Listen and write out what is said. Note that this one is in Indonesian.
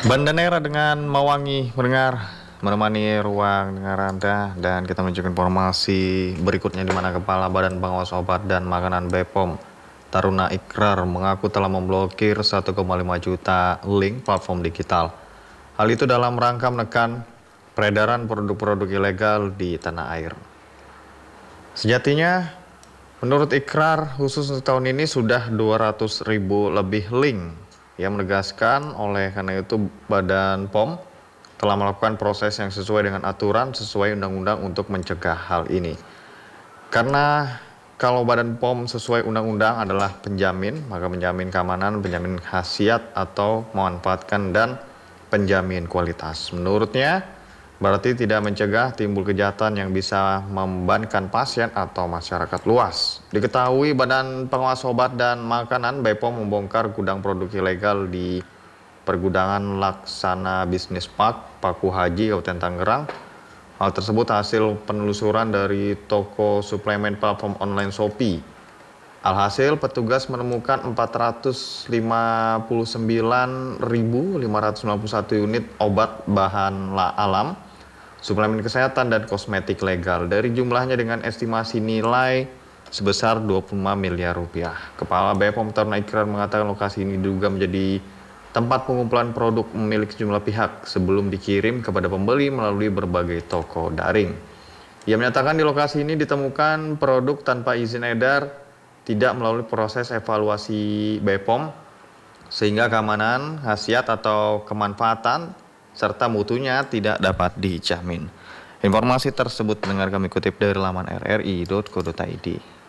Banda Neira dengan Mewangi mendengar menemani ruang dengar Anda, dan kita menunjukkan informasi berikutnya di mana Kepala Badan Pengawas Obat dan Makanan BPOM Taruna Ikrar mengaku telah memblokir 1,5 juta link platform digital. Hal itu dalam rangka menekan peredaran produk-produk ilegal di tanah air. Sejatinya, menurut Ikrar, khusus untuk tahun ini sudah 200.000 lebih link. Yang menegaskan oleh karena itu Badan POM telah melakukan proses yang sesuai dengan aturan sesuai undang-undang untuk mencegah hal ini. Karena kalau Badan POM sesuai undang-undang adalah penjamin, maka penjamin keamanan, penjamin khasiat atau memanfaatkan dan penjamin kualitas. Menurutnya, berarti tidak mencegah timbul kejahatan yang bisa membebankan pasien atau masyarakat luas. Diketahui Badan Pengawas Obat dan Makanan BPOM membongkar gudang produk ilegal di Pergudangan Laksana Bisnis Park, Paku Haji, Kabupaten Tangerang. Hal tersebut hasil penelusuran dari toko suplemen platform online Shopee. Alhasil, petugas menemukan 459.591 unit obat bahan alam, suplemen kesehatan, dan kosmetik legal. Dari jumlahnya dengan estimasi nilai sebesar 25 miliar rupiah. Kepala BPOM Taruna Ikrar mengatakan lokasi ini diduga menjadi tempat pengumpulan produk milik sejumlah pihak sebelum dikirim kepada pembeli melalui berbagai toko daring. Ia menyatakan di lokasi ini ditemukan produk tanpa izin edar, tidak melalui proses evaluasi BPOM, sehingga keamanan, khasiat atau kemanfaatan serta mutunya tidak dapat dijamin. Informasi tersebut dengar kami kutip dari laman rri.co.id.